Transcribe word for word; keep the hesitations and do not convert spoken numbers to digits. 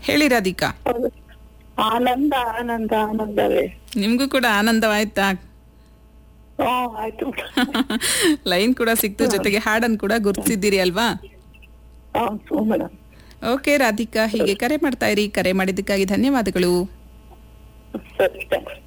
ಹೇಳಿ ರಾಧಿಕಾ. ಹೌದು. ಆನಂದ ಆನಂದ ಆನಂದವೇ. ನಿಮ್ಗೂ ಕೂಡ ಆನಂದವಾಯ್ತಾ? ಹ್ಮ್ ಆಯ್ತು. ಲೈನ್ ಕೂಡ ಸಿಕ್ತು, ಜೊತೆಗೆ ಹಾಡನ್ ಕೂಡ ಗುರ್ತಿದ್ದೀರಿ ಅಲ್ವಾ? ಹೌದು ಮೇಡಮ್. ಓಕೆ ರಾಧಿಕಾ, ಹೀಗೆ ಕರೆ ಮಾಡ್ತಾ ಇರಿ. ಕರೆ ಮಾಡಿದ್ದಕ್ಕಾಗಿ ಧನ್ಯವಾದಗಳು. ಸರಿ, ಥ್ಯಾಂಕ್ಸ್.